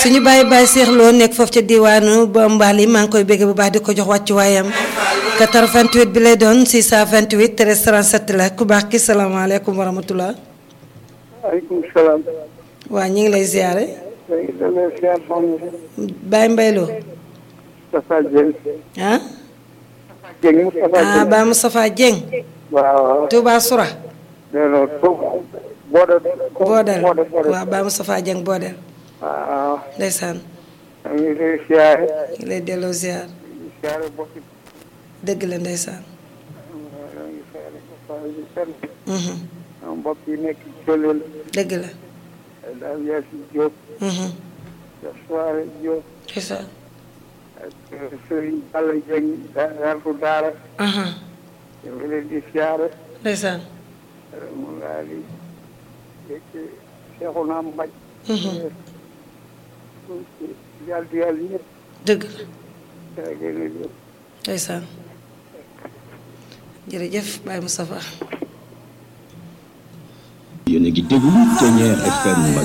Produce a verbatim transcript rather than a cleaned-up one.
suñu bàyyi bàyyi Seex Lo nekk foofu ca diwaanu ba Mbali maa ngi koy bégg bu baax di ko jox wàccu waayam quatre-vingt-huit bi lay doon six cent vingt-huit treize trente-sept la ku baax ki salaamaaleykum wa rahmatulah. waaleykum salaam. waa ñu ngi lay ziare. léegi da ngay ziar soxna si. Baye Mbaye Lo. Moustapha Dieng. ah. Dieng Moustapha Dieng. ah Baye Moustapha Dieng. waaw. Touba Soura. non non Boodel. Boodel waaw Baye Moustapha Dieng Boodel. waaw. ndeysaan. maa ngi lay ziare. ñu ngi lay delloo ziar. ziare bokk. dëgg la ndeysaan. maa ngi ziare bokk yi fenn. Mhm. sama mbokk yi nekk ci Jolel. dëgg la. daal Yacine Diop. Mhm. Soare Diop. ndeysaan. ak Serigne Balla Dieng Yartu Daara. aha ñu ngi leen di ziare. ndeysaan. mu ngaa di dégg Cheikhouna Mbaj. Mhm. yàlla di yàlla ñëpp. dëgg la. jërëjëf. ndeysaan. jërëjëf Baye Moustapha. yéen a ngi déglu Ténière F M